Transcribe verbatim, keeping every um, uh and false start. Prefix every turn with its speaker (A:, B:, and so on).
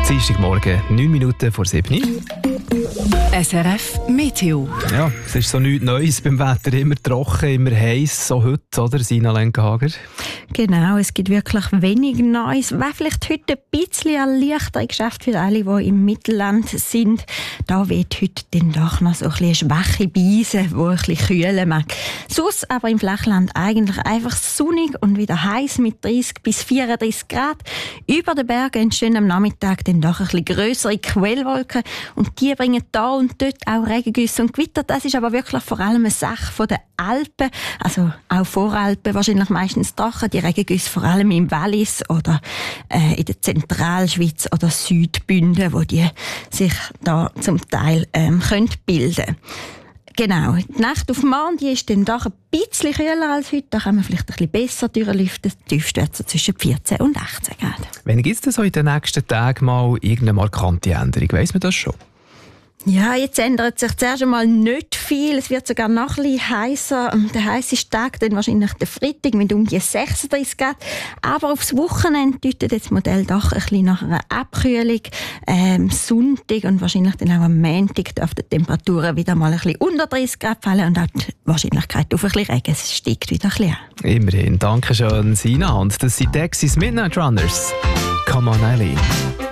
A: Dienstagmorgen, neun Minuten vor sieben.
B: S R F Meteo.
A: Ja, es ist so nichts Neues beim Wetter. Immer trocken, immer heiß, so heute, oder, Sina Lenkenhager?
C: Genau, es gibt wirklich wenig Neues. Wäre vielleicht heute ein bisschen ein leichteres Geschäft für alle, die im Mittelland sind. Da weht heute den Tag noch so ein bisschen eine schwache Brise, die ein bisschen kühlen mag. Sonst aber im Flachland eigentlich einfach sonnig und wieder heiß mit dreißig bis vierunddreißig Grad. Über den Bergen entstehen am Nachmittag dann doch ein bisschen grössere Quellwolken und die bringen da und dort auch Regengüsse und Gewitter. Das ist aber wirklich vor allem eine Sache der Alpen, also auch Voralpen, wahrscheinlich meistens trocken, die Regengüsse vor allem im Wallis oder äh, in der Zentralschweiz oder Südbünden, wo die sich da zum Teil ähm, können bilden. Genau, die Nacht auf morgen die ist dann doch ein bisschen kühler als heute. Da kann man vielleicht ein bisschen besser durchlüften. Die tiefste wird so zwischen vierzehn und achtzehn Grad.
A: Wann gibt es denn so in den nächsten Tagen mal irgendeine markante Änderung? Weiss man das schon?
C: Ja, jetzt ändert sich zuerst einmal nicht viel. Es wird sogar noch ein bisschen heißer. Der heisseste Tag dann wahrscheinlich der Freitag mit um die sechsunddreißig Grad. Aber aufs Wochenende deutet das Modell doch ein bisschen nach einer Abkühlung. Ähm, Sonntag und wahrscheinlich dann auch am Montag dürften die Temperaturen wieder mal ein bisschen unter dreißig Grad fallen und auch die Wahrscheinlichkeit auf ein bisschen Regen steigt wieder ein bisschen an.
A: Immerhin. Danke schön, Sina. Und das sind Dexys Midnight Runners. Come on, Eileen.